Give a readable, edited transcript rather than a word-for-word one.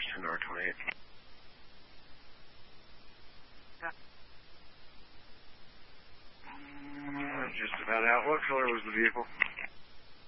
Sonora 28. Just about out. What color was the vehicle?